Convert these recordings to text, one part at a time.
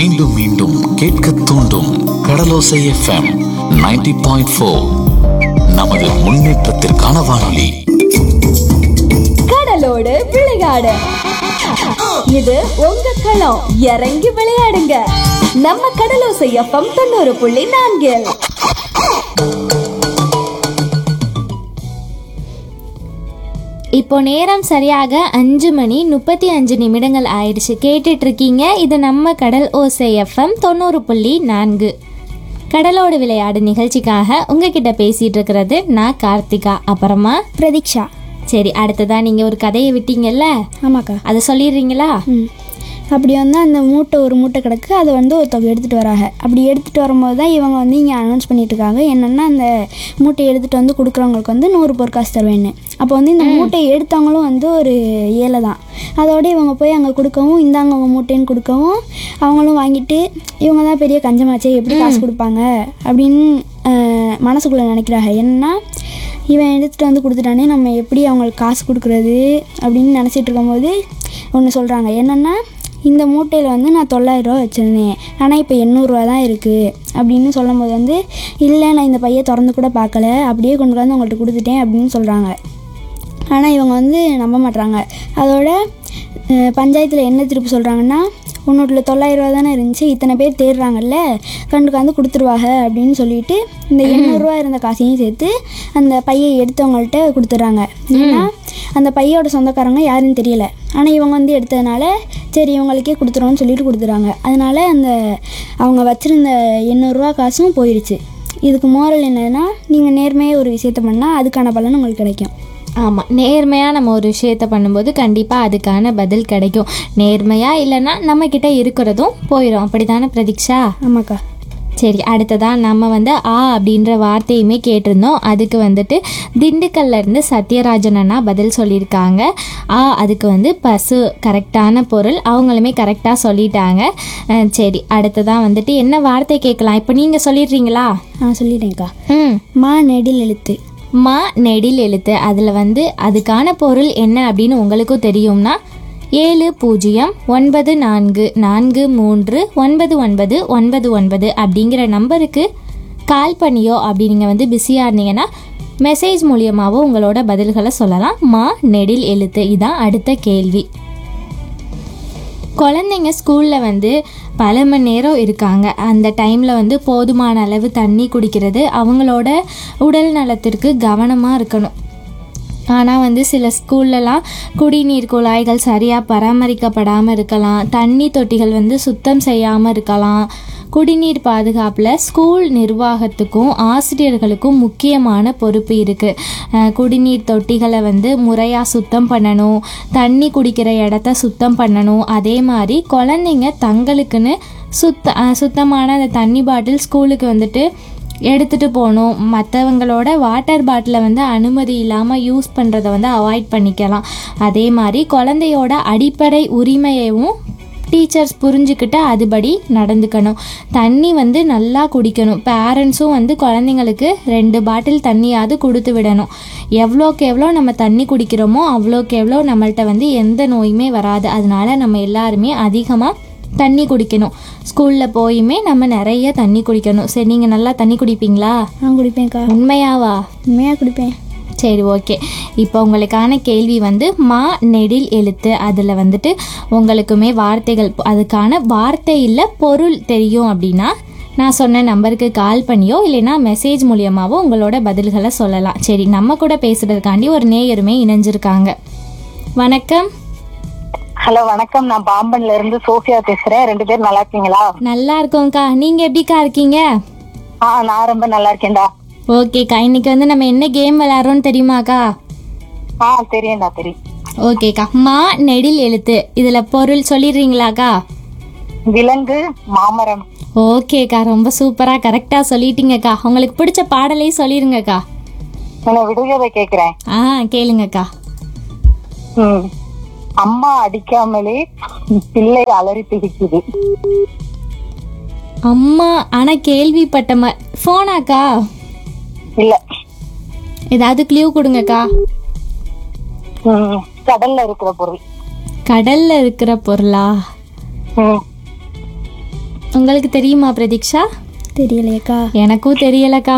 மீண்டும் மீண்டும் கேட்க தூண்டும் கடலோசை எஃப்எம் 90.4. நமது முன்னேற்றத்திற்கான வானொலி. கடலோடு விளையாடு, இது உங்க களம். இறங்கி விளையாடுங்க, நம்ம கடலோசை எஃப்எம் 90.4. இப்போ நேரம் சரியாக 5:35 ஆயிடுச்சு. கேட்டுட்டு இருக்கீங்க, இது நம்ம கடல் ஓசை எஃப்எம் 90.4. கடலோடு விளையாடு நிகழ்ச்சிக்காக உங்ககிட்ட பேசிட்டு இருக்கிறது நான் கார்த்திகா, அப்புறமா பிரதீக்ஷா. சரி, அடுத்ததான் நீங்க ஒரு கதையை விட்டீங்கல்ல? ஆமாக்கா. அதை சொல்லிடுறீங்களா? அப்படி வந்து அந்த ஒரு மூட்டை கிடக்கு, அதை வந்து ஒருத்தவங்க எடுத்துகிட்டு வராங்க. அப்படி எடுத்துகிட்டு வரும்போது தான் இவங்க வந்து இங்கே அனௌன்ஸ் பண்ணிட்டு இருக்காங்க, என்னென்னா அந்த மூட்டையை எடுத்துகிட்டு வந்து கொடுக்குறவங்களுக்கு வந்து 100 பொற்காசு தருவேன்னு. அப்போ வந்து இந்த மூட்டையை எடுத்தவங்களும் வந்து ஒரு ஏழை தான். அதோடு இவங்க போய் அங்கே கொடுக்கவும், இந்தாங்க அவங்க மூட்டைன்னு கொடுக்கவும், அவங்களும் வாங்கிட்டு இவங்க தான் பெரிய கஞ்சமாச்சே, எப்படி காசு கொடுப்பாங்க அப்படின்னு மனசுக்குள்ளே நினைக்கிறாங்க. என்னன்னா இவன் எடுத்துகிட்டு வந்து கொடுத்துட்டானே, நம்ம எப்படி அவங்களுக்கு காசு கொடுக்குறது அப்படின்னு நினச்சிட்டு இருக்கும்போது ஒன்று சொல்கிறாங்க. என்னென்னா, இந்த மூட்டையில் வந்து நான் 900 ரூபா வச்சுருந்தேன், ஆனால் இப்போ 800 ரூபா தான் இருக்குது அப்படின்னு சொல்லும் போது வந்து, இல்லை நான் இந்த பையை திறந்து கூட பார்க்கல, அப்படியே கொண்டு வந்து உங்கள்கிட்ட கொடுத்துட்டேன் அப்படின்னு சொல்கிறாங்க. ஆனால் இவங்க வந்து நம்ப மாட்றாங்க. அதோட பஞ்சாயத்தில் என்ன திருப்பி சொல்கிறாங்கன்னா, உன்னோட 900 ரூபா தானே இருந்துச்சு, இத்தனை பேர் தேடுறாங்கல்ல, கண்டுக்காந்து கொடுத்துருவாங்க அப்படின்னு சொல்லிட்டு இந்த 800 ரூபா இருந்த காசையும் சேர்த்து அந்த பையை எடுத்தவங்கள்ட்ட கொடுத்துட்றாங்க. ஏன்னா அந்த பையோட சொந்தக்காரங்க யாருன்னு தெரியல, ஆனால் இவங்க வந்து எடுத்ததுனால சரி இவங்களுக்கே கொடுத்துருவோன்னு சொல்லிட்டு கொடுத்துறாங்க. அதனால அந்த அவங்க வச்சுருந்த 800 ரூபா காசும் போயிடுச்சு. இதுக்கு மோரல் என்னன்னா, நீங்கள் நேர்மையாக ஒரு விஷயத்த பண்ணால் அதுக்கான பலன் உங்களுக்கு கிடைக்கும். ஆமாம், நேர்மையாக நம்ம ஒரு விஷயத்த பண்ணும்போது கண்டிப்பாக அதுக்கான பதில் கிடைக்கும். நேர்மையாக இல்லைன்னா நம்மக்கிட்ட இருக்கிறதும் போயிடும். அப்படி தானே பிரதீக்ஷா? ஆமாக்கா. சரி, அடுத்ததான் நம்ம வந்து அப்படின்ற வார்த்தையுமே கேட்டிருந்தோம். அதுக்கு வந்துட்டு திண்டுக்கல்லேருந்து சத்யராஜன் அண்ணா பதில் சொல்லியிருக்காங்க. அதுக்கு வந்து பசு கரெக்டான பொருள், அவங்களுமே கரெக்டாக சொல்லிட்டாங்க. சரி, அடுத்ததான் வந்துட்டு என்ன வார்த்தை கேட்கலாம், இப்போ நீங்கள் சொல்லிடுறீங்களா? சொல்லிட்டேன்க்கா. மா நெடில் எழுத்து. மா நெடில் எழுத்து. அதில் வந்து அதுக்கான பொருள் என்ன அப்படின்னு உங்களுக்கும் தெரியும்னா 7094439999 அப்படிங்கிற நம்பருக்கு கால் பண்ணியோ, அப்படி நீங்கள் வந்து பிஸியாக இருந்தீங்கன்னா மெசேஜ் மூலியமாகவோ உங்களோட பதில்களை சொல்லலாம். மா நெடில் எழுத்து. இதான் அடுத்த கேள்வி. குழந்தைங்க ஸ்கூலில் வந்து பல மணி நேரம் இருக்காங்க. அந்த டைமில் வந்து போதுமான அளவு தண்ணி குடிக்கிறது, அவங்களோட உடல் நலத்திற்கு கவனமாக இருக்கணும். ஆனால் வந்து சில ஸ்கூல்லலாம் குடிநீர் குழாய்கள் சரியாக பராமரிக்கப்படாமல் இருக்கலாம், தண்ணி தொட்டிகள் வந்து சுத்தம் செய்யாமல் இருக்கலாம். குடிநீர் பாதுகாப்பில் ஸ்கூல் நிர்வாகத்துக்கும் ஆசிரியர்களுக்கும் முக்கியமான பொறுப்பு இருக்குது. குடிநீர் தொட்டிகளை வந்து முறையாக சுத்தம் பண்ணணும், தண்ணி குடிக்கிற இடத்த சுத்தம் பண்ணணும். அதே மாதிரி குழந்தைங்க தங்களுக்குன்னு சுத்தமான அந்த தண்ணி பாட்டில் ஸ்கூலுக்கு வந்துட்டு எடுத்துகிட்டு போகணும். மற்றவங்களோட வாட்டர் பாட்டிலை வந்து அனுமதி இல்லாமல் யூஸ் பண்ணுறதை வந்து அவாய்ட் பண்ணிக்கலாம். அதே மாதிரி குழந்தையோட அடிப்படை உரிமையையும் டீச்சர்ஸ் புரிஞ்சுக்கிட்டு அதுபடி நடந்துக்கணும். தண்ணி வந்து நல்லா குடிக்கணும். பேரண்ட்ஸும் வந்து குழந்தைங்களுக்கு 2 பாட்டில் தண்ணியாவது கொடுத்து விடணும். எவ்வளோக்கு எவ்வளோ நம்ம தண்ணி குடிக்கிறோமோ அவ்வளோக்கு எவ்வளோ நம்மள்ட்ட வந்து எந்த நோயுமே வராது. அதனால நம்ம எல்லாருமே அதிகமாக தண்ணி குடிக்கணும். ஸ்கூலில் போயுமே நம்ம நிறைய தண்ணி குடிக்கணும். சரி, நீங்கள் நல்லா தண்ணி குடிப்பீங்களா? குடிப்பேன்க்கா. உண்மையாவா? உண்மையாக குடிப்பேன். சரி, ஓகே. இப்போ உங்களுக்கான கேள்வி வந்து மா நெடில் எழுத்து. அதில் வந்துட்டு உங்களுக்குமே வார்த்தைகள், அதுக்கான வார்த்தை இல்லை பொருள் தெரியும் அப்படின்னா நான் சொன்ன நம்பருக்கு கால் பண்ணியோ இல்லைன்னா மெசேஜ் மூலியமாகவோ உங்களோட பதில்களை சொல்லலாம். சரி, நம்ம கூட பேசுறதுக்காண்டி ஒரு நேயருமே இணைஞ்சிருக்காங்க. வணக்கம். ஹலோ, வணக்கம். நான் பாம்பன்ல இருந்து சோஃபியா பேசுறேன். 2 பேரும் நல்லா இருக்கீங்களா? நல்லா இருக்கோம்க்கா. நீங்க எப்படிக்கா இருக்கீங்க? நான் ரொம்ப நல்லா இருக்கேன்டா. ஓகேக்கா, இன்னைக்கு வந்து நம்ம என்ன கேம் விளையாடுறோம்னு தெரியுமாக்கா? தெரியும்டா, தெரியும். ஓகேக்கா, மா நெடில் எழுத்து. இதுல பொருள் சொல்லிடுறீங்களாக்கா? விலங்கு, மாமரம். ஓகேக்கா, ரொம்ப சூப்பரா கரெக்டா சொல்லிட்டீங்கக்கா. உங்களுக்கு பிடிச்ச பாடலையும் சொல்லிருங்கக்கா. நான் விடுகதை கேக்குறேன். கேளுங்கக்கா. அம்மா அடிக்காமலே பிள்ளை அலறி பிடிக்குது. அம்மா ஆனா கேள்விப்பட்ட போனாக்கா? இல்ல. ஏதாவது கிளியூ கொடுங்கக்கா. கடல்ல இருக்கிற பொருள். கடல்ல இருக்கிற பொருளா? உங்களுக்கு தெரியுமா பிரதீக்ஷா? தெரியலையேக்கா. எனக்கும் தெரியலக்கா.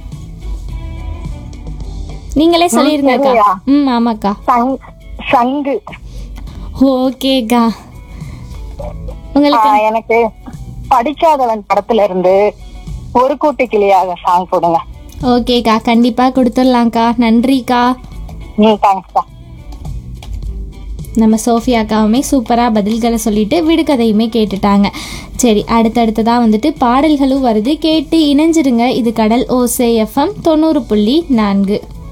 நீங்களே சொல்லிருங்கக்கா. சரியா? ஆமாக்கா. சங்கு. ஓகேக்கா. உங்களுக்கு எனக்கு படிக்காதவன் படத்துல இருந்து ஒரு கூட்டு கிளியாக சாங் போடுங்க. ஓகேக்கா, கண்டிப்பா கொடுத்துடலாம்க்கா. நன்றிக்கா. தேங்க்ஸ்க்கா. நம்ம சோஃபியாக்காவுமே சூப்பராக பதில்களை சொல்லிட்டு விடுகதையுமே கேட்டுட்டாங்க. சரி, அடுத்தடுத்ததாக வந்துட்டு பாடல்களும் வருது, கேட்டு இணைஞ்சிருங்க. இது கடல் ஓசை எஃப்எம் 90.4.